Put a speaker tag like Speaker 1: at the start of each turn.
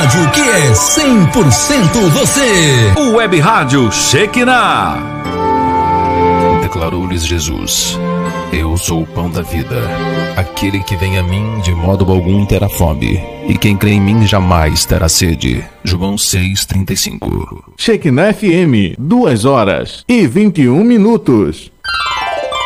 Speaker 1: rádio que é 100% você.
Speaker 2: O Web Rádio Shekinah. Declarou-lhes Jesus: eu sou o pão da vida. Aquele que vem a mim de modo algum terá fome, e quem crê em mim jamais terá sede. João 6,35.
Speaker 3: Shekinah FM, 2 horas e 21 minutos.